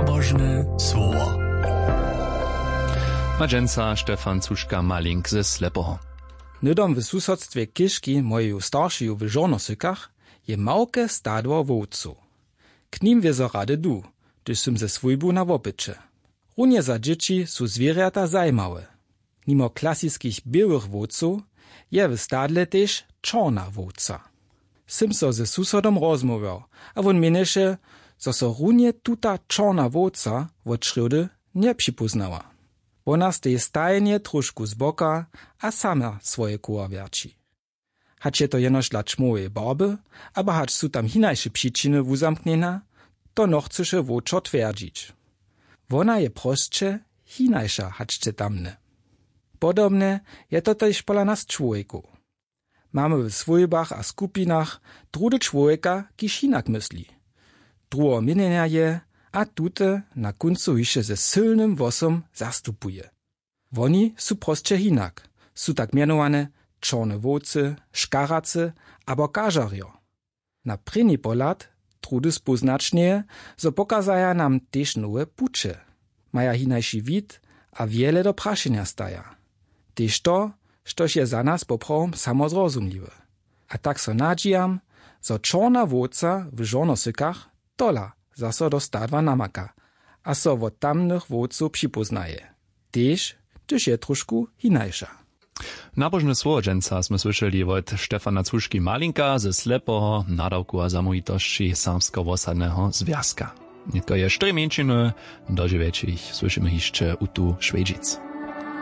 Nabożne słowo. Madženca Stefan Cuška-Malink ze Slepoho. Nydom w susodstwie Kiszki moju staršiju w Žornosykach je małke stadło wowcu. K nim wiezo rady du, gdyż sym ze swójbu na wopycze. Runie za dzieci su zwierzęta zajmałe. Mimo klasickich białych wowców je w stadle też czarna wowca. Sym so ze susodom rozmawiał, a on mienisze, że so runie tuta czarna wowca od szrody nie przypoznała. Ona stej stajnie troszku z boka, a sama swoje koła wierci. Hać je to jenoż dla czmowej barby, aber hać su tam hinajsze przyczyny uzamkniena, to no chceše woczo twierdzić. Ona je prostsze, hinajsza haczce tamne. Podobne je to też pola nas człowieku. Mamy w swojbach a skupinach drude człowieka, kiż hinak myśli. Drugo mienienia je, a tute na końcu jeszcze ze silnym wosom zastupuje. Woni su prostsze hinak, su tak mianowane czarne wowcy, szkaracy abo kažarjo. Na prynny polat trudy spoznacznie, zo pokazaja nam też nowe pucze. Maja hinajszy wid, a wiele do praszenia staja. Też to, štož je za nas poprawom samozrozumliwe. A tak so nadzijam, zo czarna wowca w Žornosykach tola zaso do stadwa namaka, a so od tamnych wowców przypoznaje. Też, gdyż je troszku hinajsza. Nabożne słowo dżęca sme słyszeli od Stefana Cuški-Malinka ze Slepoho, nadawku a zamovitości Samsko-Wosadnego Związka. Nitko je 4 mięczyny, dożywiecie ich słyszymy jeszcze u tu Szwedžic.